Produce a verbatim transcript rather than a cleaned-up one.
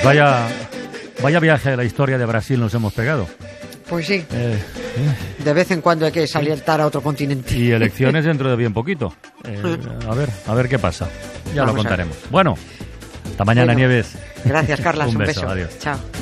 Pues vaya, vaya viaje a la historia de Brasil nos hemos pegado. Pues sí. Eh, eh. De vez en cuando hay que saltar a otro continente. Y elecciones dentro de bien poquito. Eh, a ver, a ver qué pasa. Ya Vamos lo contaremos. Bueno, hasta mañana, bueno, Nieves. Gracias, Carlas. un, un beso. beso. Adiós. Chao.